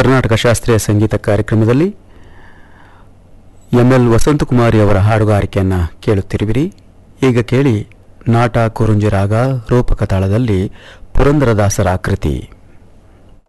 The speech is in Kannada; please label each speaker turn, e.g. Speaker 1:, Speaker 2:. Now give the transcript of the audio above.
Speaker 1: ಕರ್ನಾಟಕ ಶಾಸ್ತ್ರೀಯ ಸಂಗೀತ ಕಾರ್ಯಕ್ರಮದಲ್ಲಿ ಎಂಎಲ್ ವಸಂತಕುಮಾರಿ ಅವರ ಹಾಡುಗಾರಿಕೆಯನ್ನು ಕೇಳುತ್ತಿರುವಿರಿ. ಈಗ ಕೇಳಿ ನಾಟ ಕುರುಂಜಿ ರಾಗ ರೂಪಕ ತಾಳದಲ್ಲಿ ಪುರಂದರದಾಸರ ಕೃತಿ.